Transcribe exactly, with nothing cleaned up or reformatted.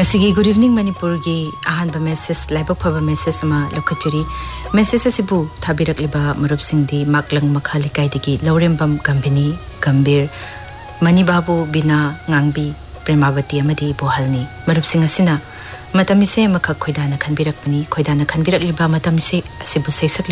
Good evening Manipur gi ahanba message laibok phaba message sama lokhachuri message asibu thabirak liba marup singdi maklang makhali kaidigi laurembam gambini gambir mani babu bina ngangbi premawati amadi bohalni marup sing asina matamise makha khoidana khanbirak pani khoidana khanbirak liba matamise asibu seisak